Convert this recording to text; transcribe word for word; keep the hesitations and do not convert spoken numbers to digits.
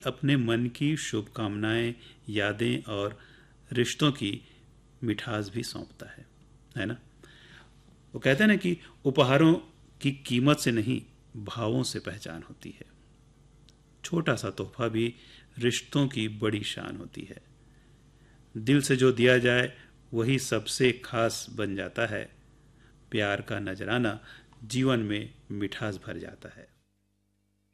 अपने मन की शुभकामनाएं, यादें और रिश्तों की मिठास भी सौंपता है, है ना। वो कहते हैं ना कि उपहारों की कीमत से नहीं, भावों से पहचान होती है। छोटा सा तोहफा भी रिश्तों की बड़ी शान होती है। दिल से जो दिया जाए वही सबसे खास बन जाता है। प्यार का नजराना जीवन में मिठास भर जाता है।